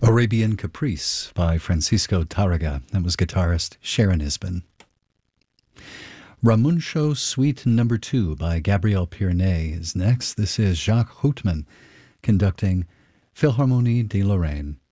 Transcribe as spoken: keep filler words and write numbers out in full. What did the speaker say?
Arabian Caprice by Francisco Tárrega. That was guitarist Sharon Isbin. Ramuncio Suite Number Two by Gabriel Pierné is next. This is Jacques Houtman conducting Philharmonie de Lorraine.